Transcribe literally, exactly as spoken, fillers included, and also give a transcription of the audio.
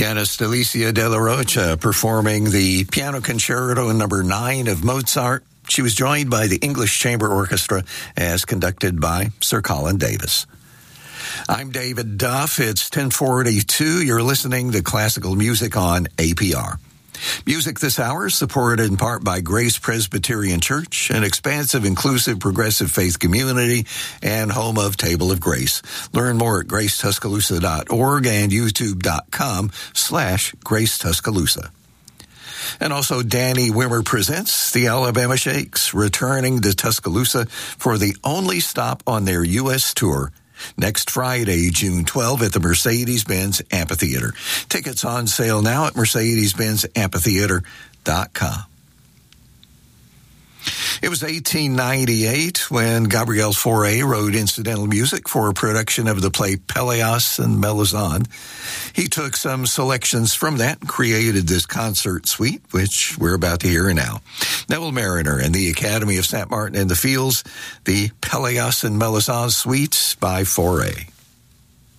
Pianist Alicia De La Rocha performing the Piano Concerto number nine of Mozart. She was joined by the English Chamber Orchestra as conducted by Sir Colin Davis. I'm David Duff. It's ten forty-two. You're listening to classical music on A P R. Music this hour is supported in part by Grace Presbyterian Church, an expansive, inclusive, progressive faith community and home of Table of Grace. Learn more at grace tuscaloosa dot org and youtube.com slash Grace Tuscaloosa. And also Danny Wimmer presents the Alabama Shakes, returning to Tuscaloosa for the only stop on their U S tour next Friday, June twelfth, at the Mercedes-Benz Amphitheater. Tickets on sale now at mercedes benz amphitheater dot com. It was eighteen ninety-eight when Gabriel Fauré wrote incidental music for a production of the play Pelléas and Melisande. He took some selections from that and created this concert suite, which we're about to hear now. Neville Mariner and the Academy of Saint Martin in the Fields, the Pelléas and Melisande suite by Fauré.